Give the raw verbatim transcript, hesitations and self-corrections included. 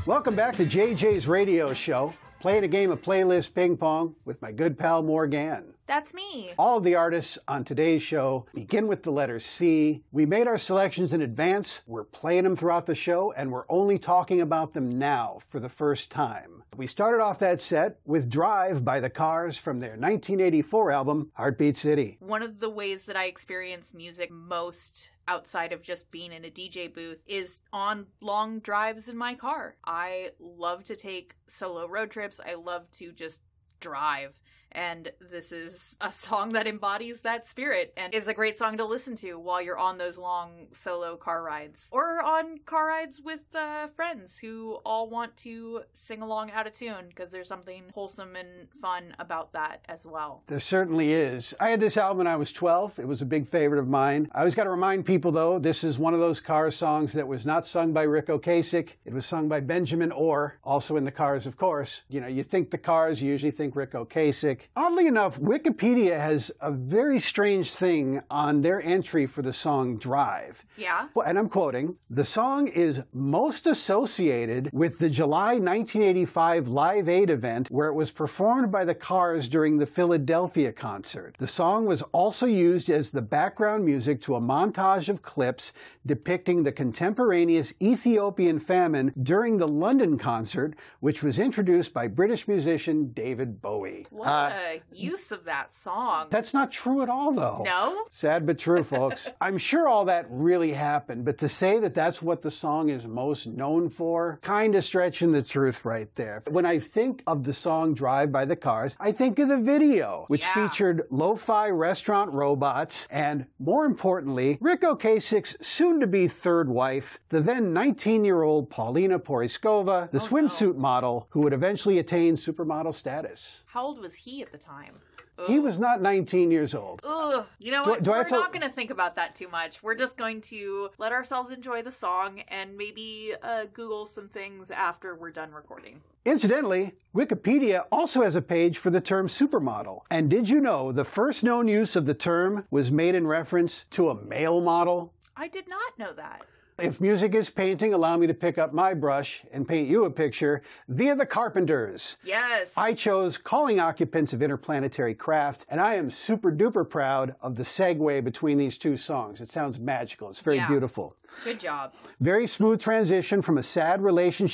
Welcome back to J J's Radio Show, playing a game of playlist ping pong with my good pal Morgan. That's me. All of the artists on today's show begin with the letter C. We made our selections in advance, we're playing them throughout the show, and we're only talking about them now for the first time. We started off that set with Drive by The Cars from their nineteen eighty-four album, Heartbeat City. One of the ways that I experience music most outside of just being in a D J booth is on long drives in my car. I love to take solo road trips. I love to just drive. And this is a song that embodies that spirit and is a great song to listen to while you're on those long solo car rides. Or on car rides with uh, friends who all want to sing along out of tune, because there's something wholesome and fun about that as well. There certainly is. I had this album when I was twelve. It was a big favorite of mine. I always got to remind people, though, this is one of those Cars songs that was not sung by Ric Ocasek. It was sung by Benjamin Orr, also in the Cars, of course. You know, you think the Cars, you usually think Ric Ocasek. Oddly enough, Wikipedia has a very strange thing on their entry for the song Drive. Yeah? And I'm quoting, "The song is most associated with the July nineteen eighty-five Live Aid event where it was performed by the Cars during the Philadelphia concert. The song was also used as the background music to a montage of clips depicting the contemporaneous Ethiopian famine during the London concert, which was introduced by British musician David Bowie." What Uh, a use of that song. That's not true at all, though. No? Sad but true, folks. I'm sure all that really happened, but to say that that's what the song is most known for, kind of stretching the truth right there. When I think of the song Drive by the Cars, I think of the video, which Yeah. featured lo-fi restaurant robots and, more importantly, Ric Ocasek's soon-to-be third wife, the then nineteen-year-old Paulina Poriskova, the Oh, swimsuit model who would eventually attain supermodel status. How old was he at the time? He was not nineteen years old. Ugh. You know Do- what? do I We're have to- not going to think about that too much. We're just going to let ourselves enjoy the song and maybe uh, Google some things after we're done recording. Incidentally, Wikipedia also has a page for the term supermodel. And did you know the first known use of the term was made in reference to a male model? I did not know that. If music is painting, allow me to pick up my brush and paint you a picture via the Carpenters. Yes. I chose Calling Occupants of Interplanetary Craft, and I am super duper proud of the segue between these two songs. It sounds magical. It's very Yeah. beautiful. Good job. Very smooth transition from a sad relationship